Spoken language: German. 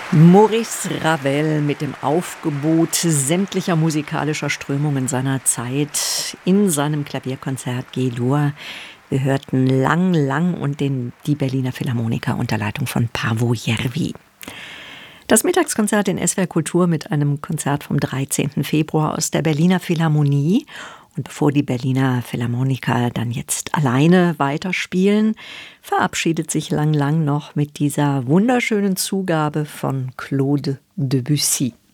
Maurice Ravel mit dem Aufgebot sämtlicher musikalischer Strömungen seiner Zeit in seinem Klavierkonzert G-Dur. Wir hörten Lang, Lang und die Berliner Philharmoniker unter Leitung von Paavo Järvi. Das Mittagskonzert in SWR Kultur mit einem Konzert vom 13. Februar aus der Berliner Philharmonie. Und bevor die Berliner Philharmoniker dann jetzt alleine weiterspielen, verabschiedet sich Lang Lang noch mit dieser wunderschönen Zugabe von Claude Debussy.